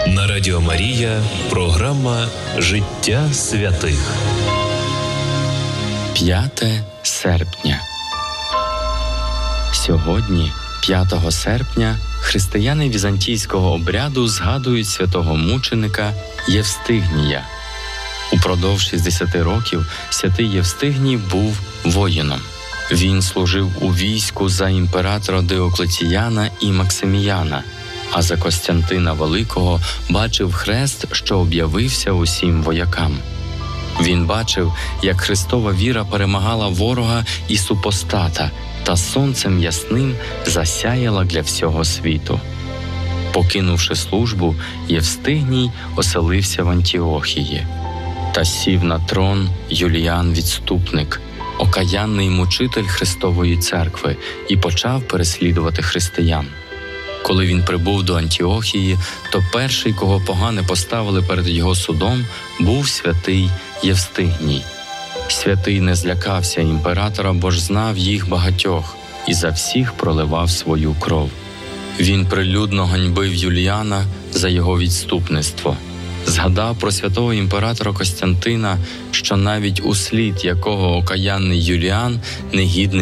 На Радіо Марія програма «Життя святих». 5 серпня. Сьогодні, 5 серпня, християни візантійського обряду згадують святого мученика Євстигнія. Упродовж 60 років святий Євстигній був воїном. Він служив у війську за імператора Диоклетіяна і Максиміяна, а за Костянтина Великого бачив хрест, що об'явився усім воякам. Він бачив, як Христова віра перемагала ворога і супостата та сонцем ясним засяяла для всього світу. Покинувши службу, Євстигній оселився в Антіохії. Та сів на трон Юліан Відступник, окаянний мучитель Христової церкви, і почав переслідувати християн. Коли він прибув до Антіохії, то перший, кого погане поставили перед його судом, був святий Євстигній. Святий не злякався імператора, бо ж знав їх багатьох, і за всіх проливав свою кров. Він прилюдно ганьбив Юліана за його відступництво. Згадав про святого імператора Костянтина, що навіть услід якого окаянний Юліан негідний